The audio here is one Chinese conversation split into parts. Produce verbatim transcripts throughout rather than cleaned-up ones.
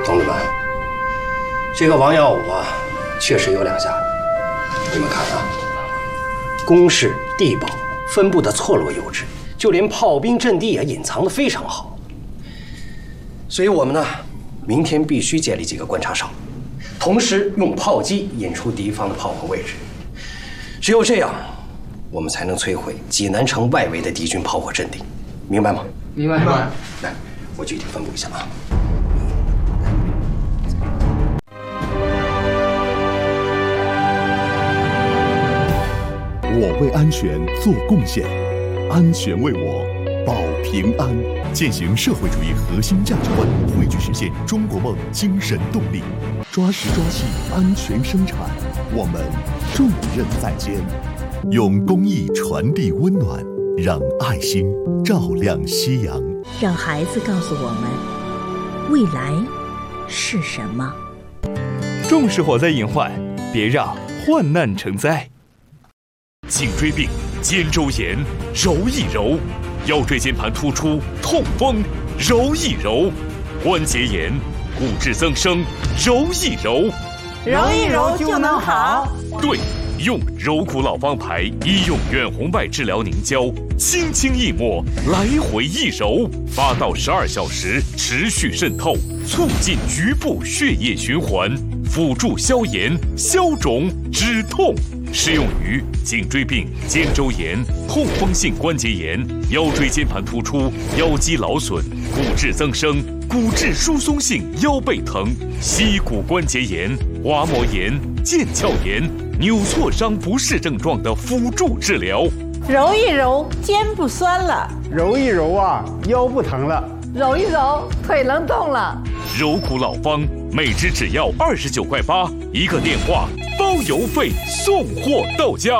同志们，这个王耀武啊，确实有两下子。你们看啊，工事、地保分布的错落有致，就连炮兵阵地也隐藏得非常好。所以我们呢，明天必须建立几个观察哨，同时用炮击引出敌方的炮火位置。只有这样，我们才能摧毁济南城外围的敌军炮火阵地，明白吗？ 明白。明白。 来，我具体分布一下啊。 我为安全做贡献，安全为我保平安。践行社会主义核心价值观，汇聚实现中国梦精神动力，抓实抓细安全生产，我们重任在肩。用公益传递温暖，让爱心照亮夕阳。 让孩子告诉我们，未来是什么？ 重视火灾隐患，别让患难成灾。颈椎病、肩周炎，揉一揉；腰椎间盘突出、痛风，揉一揉；关节炎、骨质增生，揉一揉。 揉一揉就能好。 对，用柔骨老方牌医用远红外治疗凝胶，轻轻一抹，来回一揉，八到十二小时持续渗透，促进局部血液循环，辅助消炎、消肿、止痛。适用于颈椎病、肩周炎、痛风性关节炎、腰椎间盘突出、腰肌劳损、骨质增生、骨质疏松性腰背疼、膝骨关节炎、滑膜炎、腱鞘炎、扭挫伤不适症状的辅助治疗。 揉一揉，肩不酸了； 揉一揉啊，腰不疼了； 揉一揉，腿能动了。 柔骨老方，每支只要二十九块八，一个电话包邮费，送货到家。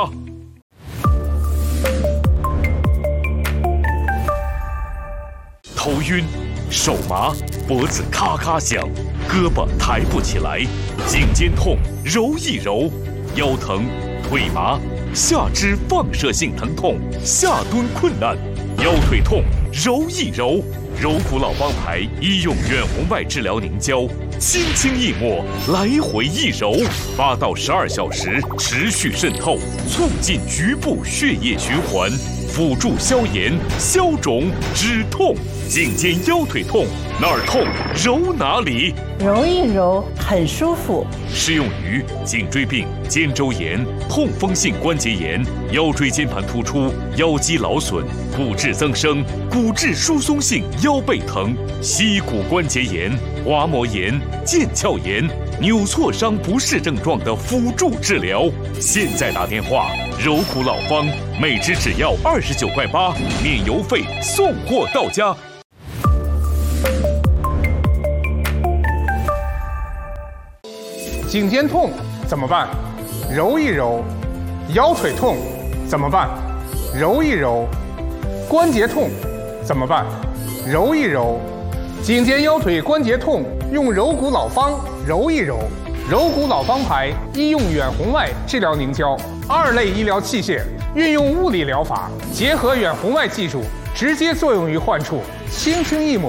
头晕、手麻、脖子咔咔响、胳膊抬不起来、颈肩痛，揉一揉；腰疼、腿麻、下肢放射性疼痛、下蹲困难、腰腿痛，揉一揉。柔骨老方牌医用远红外治疗凝胶，轻轻一抹，来回一揉，八到十二小时持续渗透，促进局部血液循环，辅助消炎、消肿、止痛。颈肩腰腿痛，哪儿痛揉哪里， 揉一揉很舒服。 适用于颈椎病、肩周炎、痛风性关节炎、腰椎间盘突出、腰肌劳损、骨质增生、骨质疏松性腰背疼、膝骨关节炎、滑膜炎、腱鞘炎、扭挫伤不适症状的辅助治疗。现在打电话，柔骨老方，每支只要二十九块八，免邮费，送货到家。 颈肩痛怎么办？揉一揉。腰腿痛怎么办？揉一揉。关节痛怎么办？揉一揉。颈肩腰腿关节痛用柔骨老方揉一揉。柔骨老方牌医用远红外治疗凝胶，二类医疗器械，运用物理疗法，结合远红外技术，直接作用于患处，轻轻一抹，